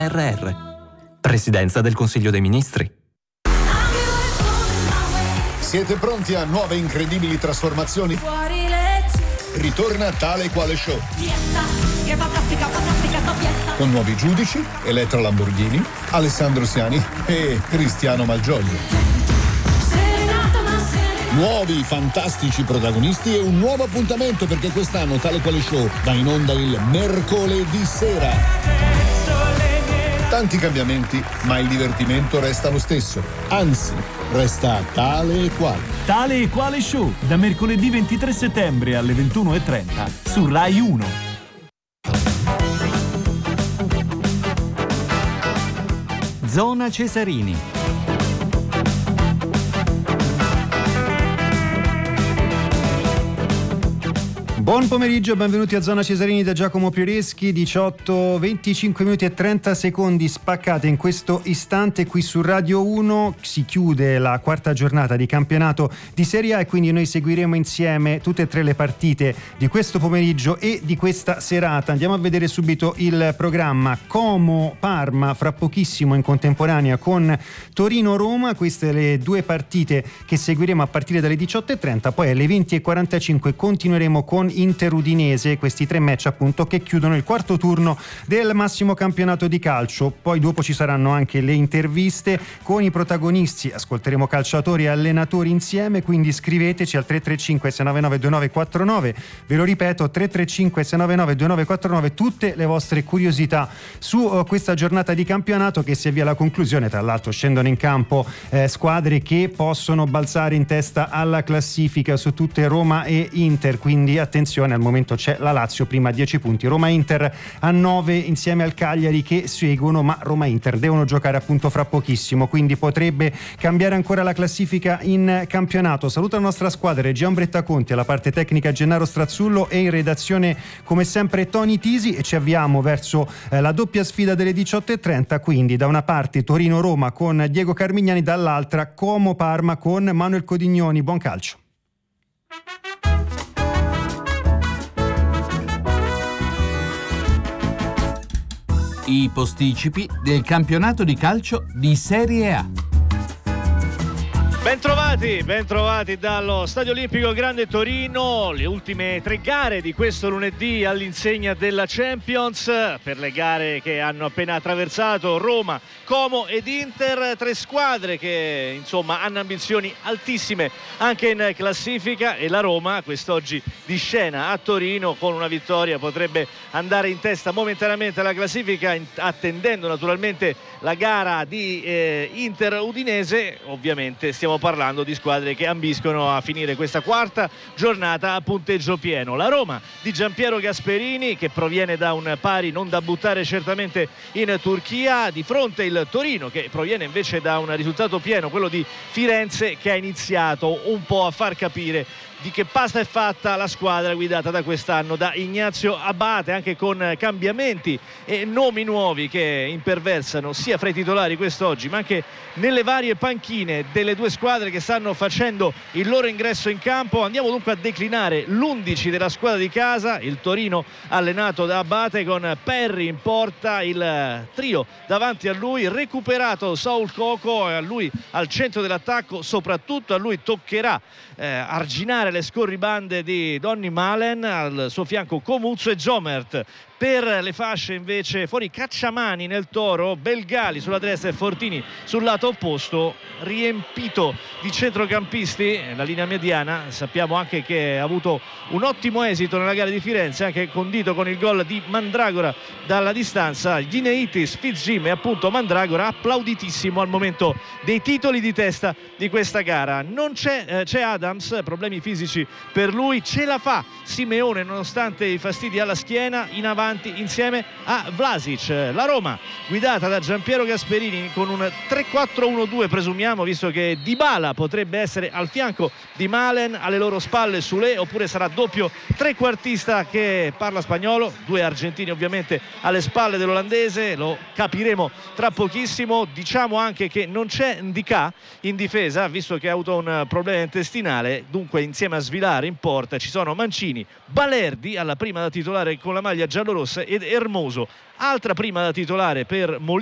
RR. Presidenza del Consiglio dei Ministri. Siete pronti a nuove incredibili trasformazioni? Ritorna Tale Quale Show. Che fantastica fiesta. Con nuovi giudici, Elettra Lamborghini, Alessandro Siani e Cristiano Malgioglio. Nuovi fantastici protagonisti e un nuovo appuntamento, perché quest'anno Tale Quale Show va in onda il mercoledì sera. Tanti cambiamenti, ma il divertimento resta lo stesso. Anzi, resta tale e quale. Tale e Quale Show, da mercoledì 23 settembre alle 21:30 su Rai 1. Zona Cesarini. Buon pomeriggio, benvenuti a Zona Cesarini da Giacomo Prioreschi. 18, 25 minuti e 30 secondi spaccate in questo istante qui su Radio 1. Si chiude la quarta giornata di campionato di Serie A e quindi noi seguiremo insieme tutte e tre le partite di questo pomeriggio e di questa serata. Andiamo a vedere subito il programma. Como-Parma fra pochissimo in contemporanea con Torino-Roma. Queste le due partite che seguiremo a partire dalle 18:30. Poi alle 20:45 continueremo con Inter-Udinese, questi tre match appunto che chiudono il quarto turno del massimo campionato di calcio. Poi dopo ci saranno anche le interviste con i protagonisti, ascolteremo calciatori e allenatori insieme, quindi scriveteci al 335 699 2949, ve lo ripeto 335 699 2949 tutte le vostre curiosità su questa giornata di campionato che si avvia alla conclusione. Tra l'altro scendono in campo squadre che possono balzare in testa alla classifica su tutte, Roma e Inter, quindi attenzione, al momento c'è la Lazio prima a 10 punti, Roma-Inter a 9 insieme al Cagliari che seguono, ma Roma-Inter devono giocare appunto fra pochissimo, quindi potrebbe cambiare ancora la classifica in campionato. Saluto la nostra squadra, regia Ombretta Conti, alla parte tecnica Gennaro Strazzullo e in redazione come sempre Tony Tisi, e ci avviamo verso la doppia sfida delle 18:30, quindi da una parte Torino-Roma con Diego Carmignani, dall'altra Como-Parma con Manuel Codignoni. Buon calcio. I posticipi del campionato di calcio di Serie A. Bentrovati dallo Stadio Olimpico Grande Torino. Le ultime tre gare di questo lunedì all'insegna della Champions, per le gare che hanno appena attraversato Roma, Como ed Inter, tre squadre che insomma hanno ambizioni altissime anche in classifica, e la Roma quest'oggi di scena a Torino con una vittoria potrebbe andare in testa momentaneamente alla classifica, attendendo naturalmente la gara di Inter-Udinese. Ovviamente stiamo parlando di squadre che ambiscono a finire questa quarta giornata a punteggio pieno. La Roma di Giampiero Gasperini, che proviene da un pari non da buttare certamente in Turchia, di fronte il Torino che proviene invece da un risultato pieno, quello di Firenze, che ha iniziato un po' a far capire di che pasta è fatta la squadra guidata da quest'anno da Ignazio Abate, anche con cambiamenti e nomi nuovi che imperversano sia fra i titolari quest'oggi ma anche nelle varie panchine delle due squadre che stanno facendo il loro ingresso in campo. Andiamo dunque a declinare l'11 della squadra di casa, il Torino allenato da Abate con Perry in porta, il trio davanti a lui, recuperato Saul Coco, a lui al centro dell'attacco, soprattutto a lui toccherà arginare le scorribande di Donny Malen, al suo fianco Comuzzo e Jomert. Per le fasce invece fuori Cacciamani nel Toro, Belgali sulla destra e Fortini sul lato opposto, riempito di centrocampisti la linea mediana. Sappiamo anche che ha avuto un ottimo esito nella gara di Firenze, anche condito con il gol di Mandragora dalla distanza. Gineitis, Fitzjim e appunto Mandragora, applauditissimo al momento dei titoli di testa di questa gara. Non c'è Adams, problemi fisici per lui, ce la fa Simeone nonostante i fastidi alla schiena, in avanti insieme a Vlasic. La Roma guidata da Giampiero Gasperini con un 3-4-1-2 presumiamo, visto che Dybala potrebbe essere al fianco di Malen, alle loro spalle Soulé, oppure sarà doppio trequartista che parla spagnolo, due argentini ovviamente alle spalle dell'olandese, lo capiremo tra pochissimo. Diciamo anche che non c'è Ndicà in difesa, visto che ha avuto un problema intestinale, dunque insieme insieme a Svilare in porta ci sono Mancini, Balerdi alla prima da titolare con la maglia giallorossa ed Ermoso, altra prima da titolare per Molina